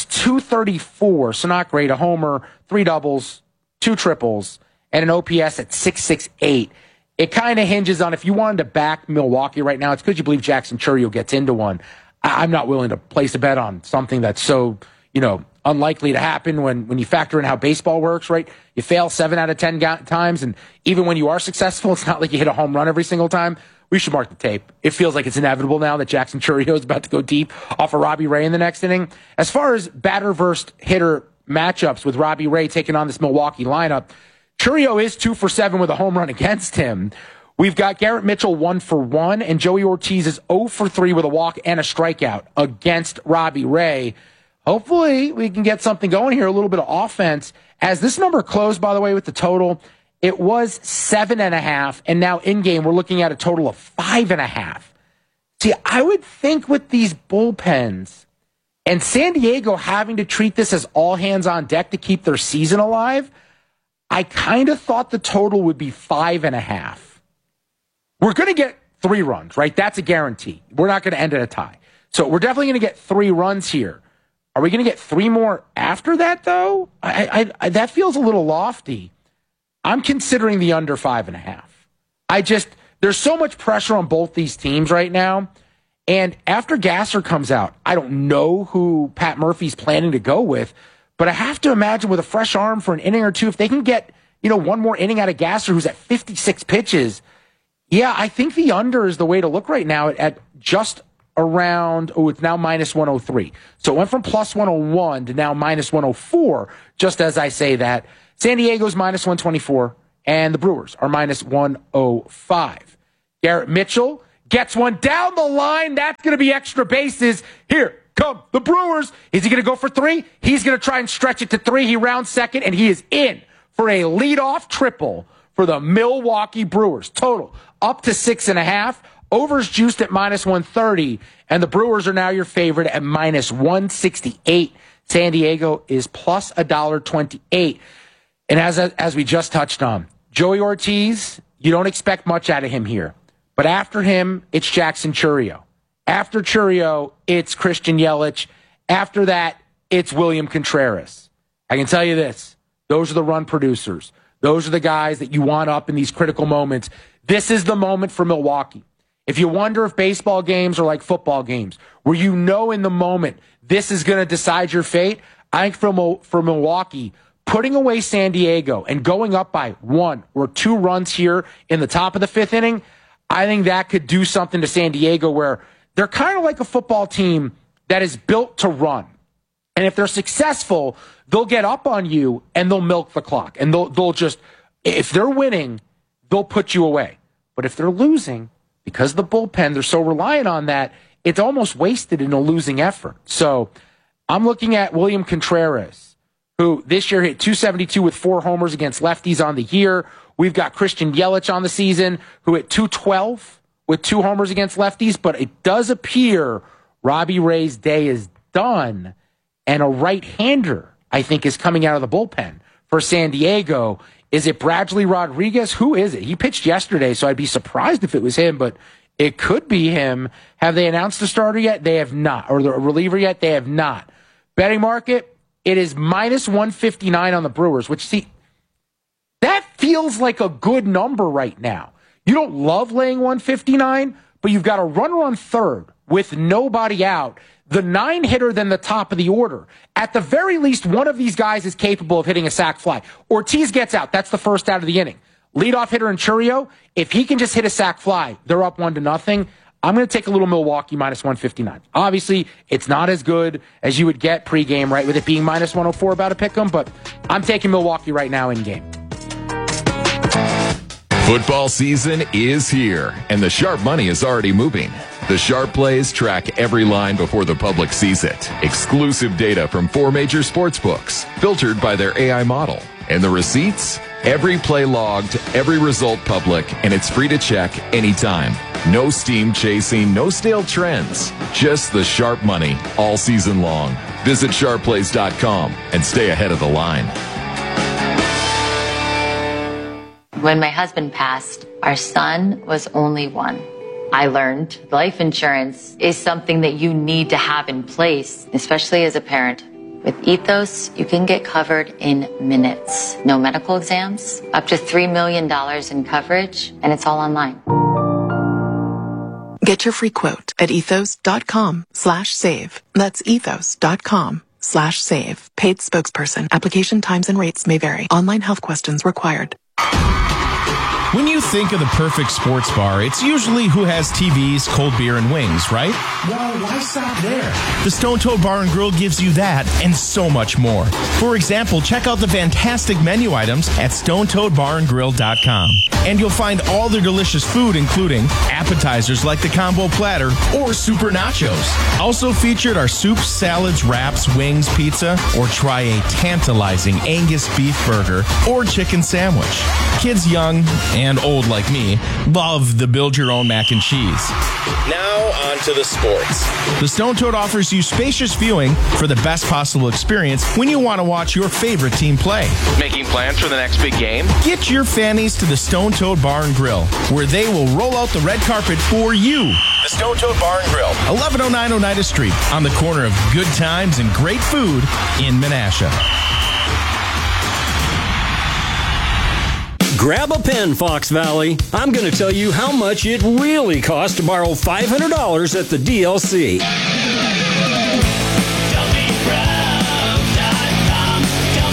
234, so not great. A homer, 3 doubles, 2 triples, and an OPS at 668. It kind of hinges on if you wanted to back Milwaukee right now, it's because you believe Jackson Chourio gets into one. I'm not willing to place a bet on something that's so, unlikely to happen when you factor in how baseball works, right? You fail 7 out of 10 times, and even when you are successful, it's not like you hit a home run every single time. We should mark the tape. It feels like it's inevitable now that Jackson Chourio is about to go deep off of Robbie Ray in the next inning. As far as batter versus hitter matchups with Robbie Ray taking on this Milwaukee lineup, Chourio is 2 for 7 with a home run against him. We've got Garrett Mitchell 1 for 1, and Joey Ortiz is 0 for 3 with a walk and a strikeout against Robbie Ray. Hopefully we can get something going here, a little bit of offense. As this number closed, by the way, with the total, it was 7.5, and now in-game we're looking at a total of 5.5. See, I would think with these bullpens and San Diego having to treat this as all hands on deck to keep their season alive, I kind of thought the total would be 5.5. We're going to get 3 runs, right? That's a guarantee. We're not going to end at a tie. So we're definitely going to get 3 runs here. Are we going to get 3 more after that, though? I that feels a little lofty. I'm considering the under 5.5. There's so much pressure on both these teams right now. And after Gasser comes out, I don't know who Pat Murphy's planning to go with, but I have to imagine with a fresh arm for an inning or 2, if they can get, 1 more inning out of Gasser, who's at 56 pitches, yeah, I think the under is the way to look right now at just around, it's now minus 103. So it went from plus 101 to now minus 104, just as I say that. San Diego's minus 124, and the Brewers are minus 105. Garrett Mitchell gets one down the line. That's going to be extra bases. Here come the Brewers. Is he going to go for 3? He's going to try and stretch it to 3. He rounds second, and he is in for a leadoff triple for the Milwaukee Brewers. Total up to 6.5. Overs juiced at -130, and the Brewers are now your favorite at -168. San Diego is plus $1.28. And as we just touched on, Joey Ortiz, you don't expect much out of him here. But after him, it's Jackson Chourio. After Chourio, it's Christian Yelich. After that, it's William Contreras. I can tell you this. Those are the run producers. Those are the guys that you want up in these critical moments. This is the moment for Milwaukee. If you wonder if baseball games are like football games, where you know in the moment this is going to decide your fate, I think for Milwaukee, putting away San Diego and going up by 1 or 2 runs here in the top of the 5th inning, I think that could do something to San Diego where they're kind of like a football team that is built to run. And if they're successful, they'll get up on you and they'll milk the clock. And they'll just, if they're winning, they'll put you away. But if they're losing, because of the bullpen, they're so reliant on that, it's almost wasted in a losing effort. So I'm looking at William Contreras, who this year hit .272 with 4 homers against lefties on the year. We've got Christian Yelich on the season, who hit .212 with 2 homers against lefties. But it does appear Robbie Ray's day is done, and a right-hander, I think, is coming out of the bullpen for San Diego. Is it Bradley Rodriguez? Who is it? He pitched yesterday, so I'd be surprised if it was him, but it could be him. Have they announced the starter yet? They have not. Or the reliever yet? They have not. Betting market, it is -159 on the Brewers, which, see, that feels like a good number right now. You don't love laying 159, but you've got a runner on third with nobody out. The 9-hitter than the top of the order. At the very least, one of these guys is capable of hitting a sac fly. Ortiz gets out. That's the first out of the inning. Leadoff hitter in Chourio, if he can just hit a sac fly, they're up 1-0. I'm going to take a little Milwaukee -159. Obviously, it's not as good as you would get pregame, right, with it being -104 about a pick 'em, but I'm taking Milwaukee right now in game. Football season is here, and the sharp money is already moving. The Sharp Plays track every line before the public sees it. Exclusive data from 4 major sports books, filtered by their AI model. And the receipts? Every play logged, every result public, and it's free to check anytime. No steam chasing, no stale trends. Just the sharp money all season long. Visit sharpplays.com and stay ahead of the line. When my husband passed, our son was only 1. I learned life insurance is something that you need to have in place, especially as a parent. With Ethos, you can get covered in minutes. No medical exams, up to $3 million in coverage, and it's all online. Get your free quote at ethos.com/save. That's ethos.com/save. Paid spokesperson. Application times and rates may vary. Online health questions required. When you think of the perfect sports bar, it's usually who has TVs, cold beer, and wings, right? Well, why stop there? The Stone Toad Bar and Grill gives you that and so much more. For example, check out the fantastic menu items at StoneToadBarandGrill.com. And you'll find all their delicious food, including appetizers like the combo platter or super nachos. Also featured are soups, salads, wraps, wings, pizza, or try a tantalizing Angus beef burger or chicken sandwich. Kids young and old like me love the build-your-own mac and cheese. Now on to the sports. The Stone Toad offers you spacious viewing for the best possible experience when you want to watch your favorite team play. Making plans for the next big game? Get your fannies to the Stone Toad Bar and Grill, where they will roll out the red carpet for you. The Stone Toad Bar and Grill, 1109 Oneida Street, on the corner of good times and great food in Menasha. Grab a pen, Fox Valley. I'm going to tell you how much it really costs to borrow $500 at the DLC.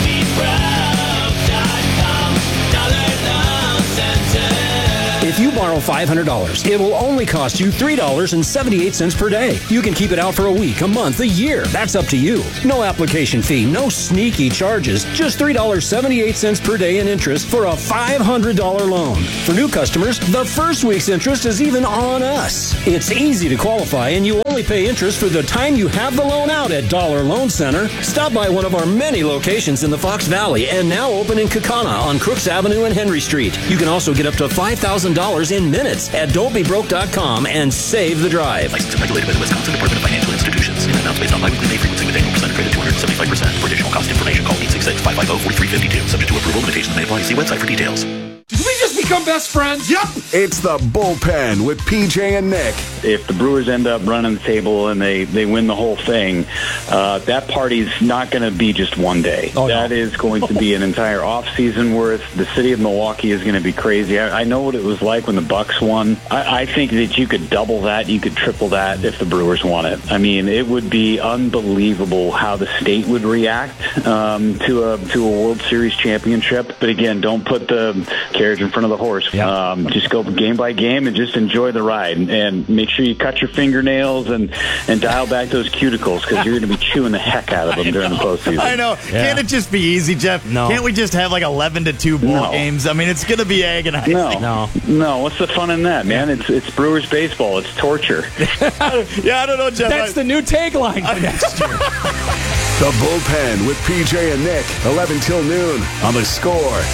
If you borrow borrow $500. It will only cost you $3.78 per day. You can keep it out for a week, a month, a year. That's up to you. No application fee, no sneaky charges. Just $3.78 per day in interest for a $500 loan. For new customers, the first week's interest is even on us. It's easy to qualify, and you only pay interest for the time you have the loan out at Dollar Loan Center. Stop by one of our many locations in the Fox Valley and now open in Kaukauna on Crooks Avenue and Henry Street. You can also get up to $5,000 in minutes at don'tbebroke.com and save the drive. License and regulated by the Wisconsin Department of Financial Institutions. In amounts based on biweekly pay frequency with annual percent credit 275%. For additional cost information, call 866-550-4352. Subject to approval. Limitations may apply. See website for details. Did we just become best friends? Yep. It's the Bullpen with PJ and Nick. If the Brewers end up running the table and they win the whole thing, that party's not going to be just one day. That is going to be an entire off-season worth. The city of Milwaukee is going to be crazy. I know what it was like when the Bucks won. I think that you could double that, you could triple that if the Brewers won it. I mean, it would be unbelievable how the state would react to a World Series championship. But again, don't put the carriage in front of the horse. Just go game by game and just enjoy the ride, and make sure you cut your fingernails and dial back those cuticles, because you're going to be chewing the heck out of them during the postseason. I know. Yeah. Can't it just be easy, Jeff? No. Can't we just have like 11-2 ball games? I mean, it's going to be agonizing. No. What's the fun in that, man? It's Brewers baseball. It's torture. I don't know, Jeff. That's the new tagline for next year. The Bullpen with PJ and Nick, 11 till noon on The Score.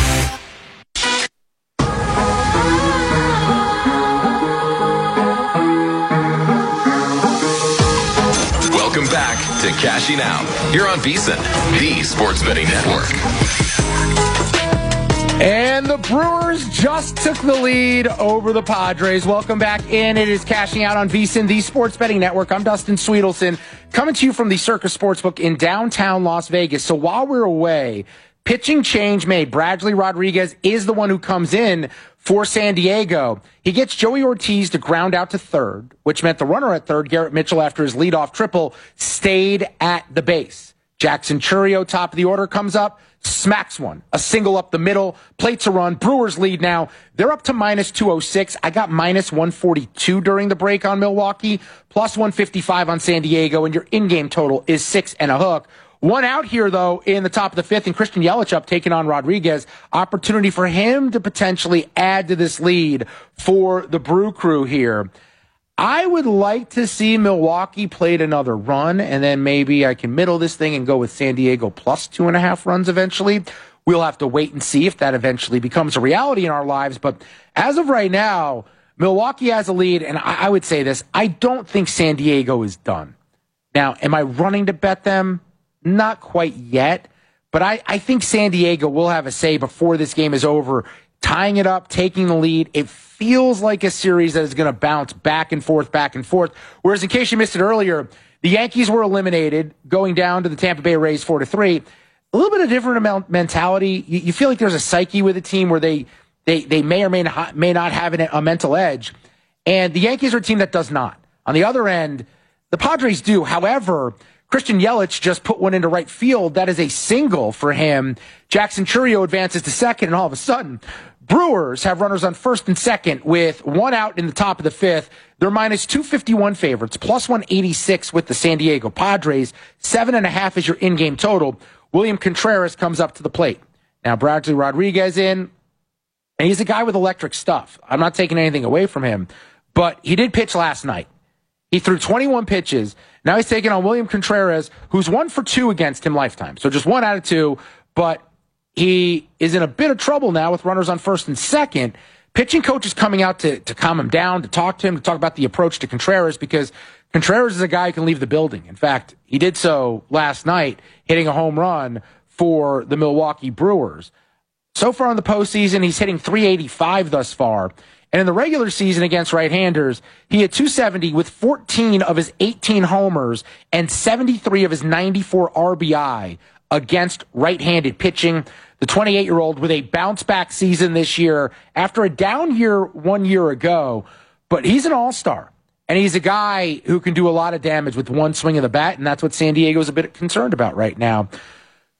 Welcome back to Cashing Out. You're on VSiN, the sports betting network. And the Brewers just took the lead over the Padres. Welcome back in. It is Cashing Out on VSiN, the sports betting network. I'm Dustin Sweetelson, coming to you from the Circus Sportsbook in downtown Las Vegas. So while we're away, pitching change made. Bradley Rodriguez is the one who comes in for San Diego. He gets Joey Ortiz to ground out to third, which meant the runner at third, Garrett Mitchell, after his leadoff triple, stayed at the base. Jackson Chourio, top of the order, comes up, smacks one. A single up the middle, plates a run. Brewers lead now. They're up to minus 206. I got minus 142 during the break on Milwaukee, plus 155 on San Diego, and your in-game total is 6 and a hook. One out here, though, in the top of the fifth, and Christian Yelich up taking on Rodriguez. Opportunity for him to potentially add to this lead for the Brew Crew here. I would like to see Milwaukee played another run, and then maybe I can middle this thing and go with San Diego plus 2.5 runs eventually. We'll have to wait and see if that eventually becomes a reality in our lives. But as of right now, Milwaukee has a lead, and I would say this. I don't think San Diego is done. Now, am I running to bet them? Not quite yet, but I think San Diego will have a say before this game is over, tying it up, taking the lead. It feels like a series that is going to bounce back and forth. Whereas, in case you missed it earlier, the Yankees were eliminated, going down to the Tampa Bay Rays 4-3. A little bit of different mentality. You feel like there's a psyche with a team where they may or may not have a mental edge, and the Yankees are a team that does not. On the other end, the Padres do. However, Christian Yelich just put one into right field. That is a single for him. Jackson Chourio advances to second, and all of a sudden, Brewers have runners on first and second with one out in the top of the fifth. They're minus 251 favorites, plus 186 with the San Diego Padres. 7.5 is your in-game total. William Contreras comes up to the plate. Now, Bradley Rodriguez in, and he's a guy with electric stuff. I'm not taking anything away from him, but he did pitch last night. He threw 21 pitches. Now he's taking on William Contreras, who's 1 for 2 against him lifetime. So just 1 out of 2, but he is in a bit of trouble now with runners on first and second. Pitching coach is coming out to calm him down, to talk to him, to talk about the approach to Contreras, because Contreras is a guy who can leave the building. In fact, he did so last night, hitting a home run for the Milwaukee Brewers. So far in the postseason, he's hitting .385 thus far. And in the regular season against right-handers, he had .270 with 14 of his 18 homers and 73 of his 94 RBI against right-handed pitching. The 28-year-old with a bounce-back season this year after a down year 1 year ago. But he's an all-star, and he's a guy who can do a lot of damage with one swing of the bat, and that's what San Diego's a bit concerned about right now.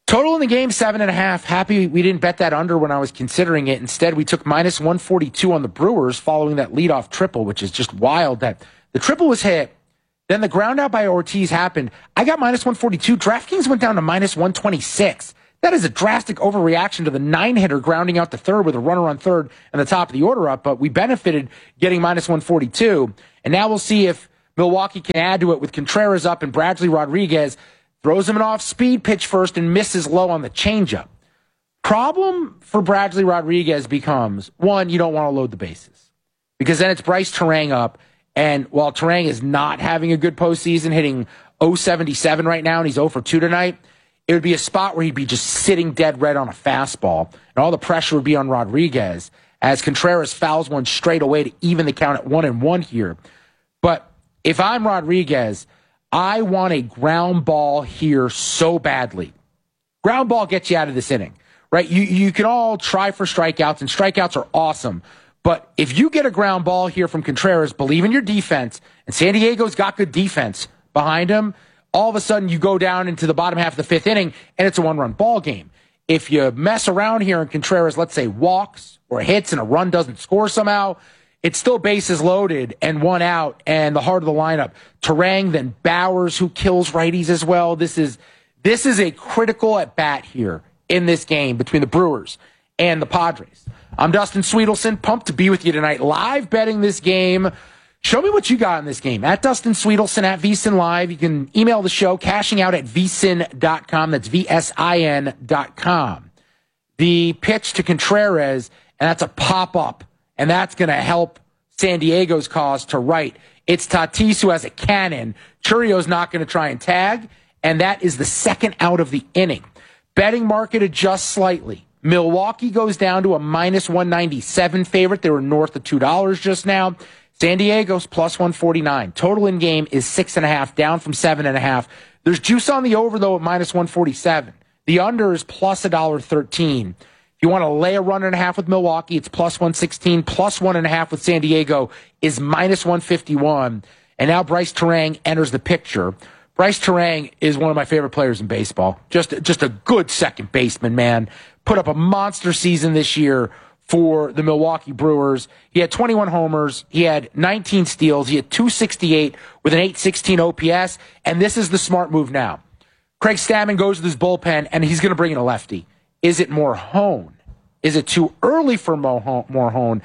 Total in the game, 7.5. Happy we didn't bet that under when I was considering it. Instead, we took minus 142 on the Brewers following that leadoff triple, which is just wild that the triple was hit. Then the ground out by Ortiz happened. I got minus 142. DraftKings went down to minus 126. That is a drastic overreaction to the 9-hitter grounding out to third with a runner on third and the top of the order up, but we benefited getting minus 142. And now we'll see if Milwaukee can add to it with Contreras up and Bradley Rodriguez throws him an off-speed pitch first and misses low on the changeup. Problem for Bradley Rodriguez becomes, one, you don't want to load the bases because then it's Bryce Terang up, and while Terang is not having a good postseason, hitting .077 right now, and he's 0 for 2 tonight, it would be a spot where he'd be just sitting dead red on a fastball, and all the pressure would be on Rodriguez as Contreras fouls one straight away to even the count at 1-1 here. But if I'm Rodriguez, I want a ground ball here so badly. Ground ball gets you out of this inning, right? You can all try for strikeouts, and strikeouts are awesome. But if you get a ground ball here from Contreras, believe in your defense, and San Diego's got good defense behind him, all of a sudden you go down into the bottom half of the fifth inning, and it's a one-run ball game. If you mess around here and Contreras, let's say, walks or hits and a run doesn't score somehow, it's still bases loaded and one out and the heart of the lineup. Terang, then Bowers, who kills righties as well. This is a critical at-bat here in this game between the Brewers and the Padres. I'm Dustin Sweetelson, pumped to be with you tonight, live betting this game. Show me what you got in this game. At Dustin Sweetelson, at VSiN Live. You can email the show, cashing out at vsin.com. That's VSIN.com. The pitch to Contreras, and that's a pop-up. And that's going to help San Diego's cause to right. It's Tatis who has a cannon. Churio's not going to try and tag, and that is the second out of the inning. Betting market adjusts slightly. Milwaukee goes down to a minus 197 favorite. They were north of $2 just now. San Diego's plus 149. Total in game is 6.5, down from 7.5. There's juice on the over, though, at minus 147. The under is plus $1.13. You want to lay a run and a half with Milwaukee, it's plus 116, plus 1.5 with San Diego is minus 151. And now Bryce Terang enters the picture. Bryce Terang is one of my favorite players in baseball. Just a good second baseman, man. Put up a monster season this year for the Milwaukee Brewers. He had 21 homers. He had 19 steals. He had 268 with an 816 OPS. And this is the smart move now. Craig Stammen goes with his bullpen, and he's going to bring in a lefty. Is it Morhone? Is it too early for Morhone?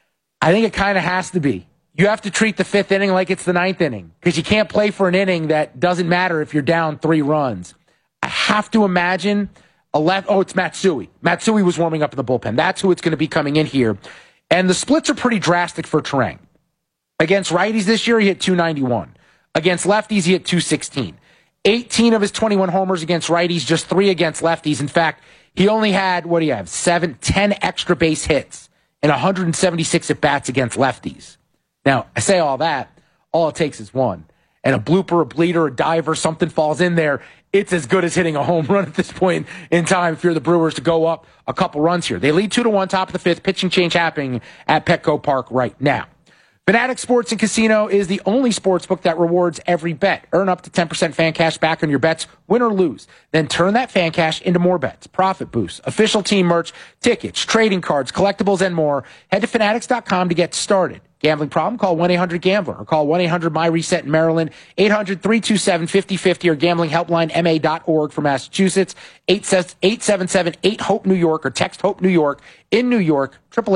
I think it kind of has to be. You have to treat the fifth inning like it's the ninth inning because you can't play for an inning that doesn't matter if you're down 3 runs. I have to imagine it's Matsui. Matsui was warming up in the bullpen. That's who it's going to be coming in here. And the splits are pretty drastic for Terang. Against righties this year, he hit 291. Against lefties, he hit 216. 18 of his 21 homers against righties, just 3 against lefties. In fact, he only had, 10 extra base hits and 176 at-bats against lefties. Now, I say all that, all it takes is one. And a blooper, a bleeder, a diver, something falls in there. It's as good as hitting a home run at this point in time if you're the Brewers to go up a couple runs here. They lead 2-1, top of the fifth, pitching change happening at Petco Park right now. Fanatic Sports and Casino is the only sportsbook that rewards every bet. Earn up to 10% fan cash back on your bets, win or lose. Then turn that fan cash into more bets, profit boosts, official team merch, tickets, trading cards, collectibles, and more. Head to fanatics.com to get started. Gambling problem? Call 1-800-GAMBLER or call 1-800-MY-RESET in Maryland, 800-327-5050 or gamblinghelpline.ma.org for Massachusetts, 877-8-HOPE-NEW YORK or text HOPE-NEW YORK in New York,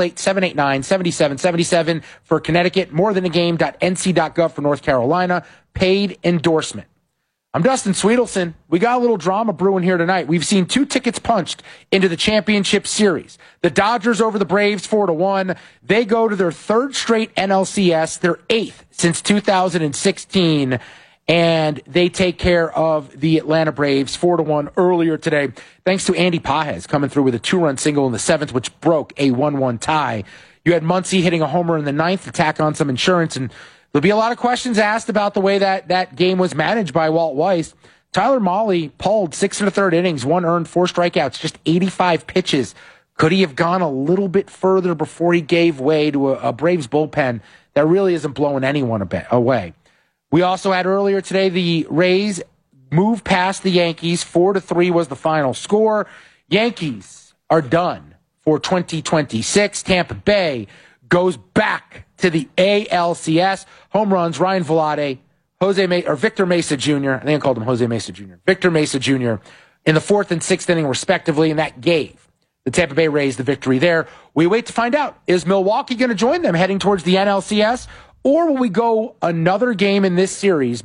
888-789-7777 for Connecticut, morethanagame.nc.gov for North Carolina, paid endorsement. I'm Dustin Sweetelson. We got a little drama brewing here tonight. We've seen 2 tickets punched into the championship series. The Dodgers over the Braves 4-1. They go to their 3rd straight NLCS, their 8th since 2016, and they take care of the Atlanta Braves 4-1 earlier today, thanks to Andy Pages coming through with a 2-run single in the 7th, which broke a 1-1 tie. You had Muncy hitting a homer in the 9th to tack on some insurance, and there'll be a lot of questions asked about the way that game was managed by Walt Weiss. Tyler Mahle pulled 6 1/3 innings, 1 earned, 4 strikeouts, just 85 pitches. Could he have gone a little bit further before he gave way to a Braves bullpen that really isn't blowing anyone away? We also had earlier today the Rays move past the Yankees. 4-3 was the final score. Yankees are done for 2026. Tampa Bay goes back to the ALCS. Home runs, Ryan Velarde, Victor Mesa Jr. I think I called him Jose Mesa Jr. Victor Mesa Jr. in the 4th and 6th inning, respectively, and that gave the Tampa Bay Rays the victory there. We wait to find out, is Milwaukee going to join them heading towards the NLCS, or will we go another game in this series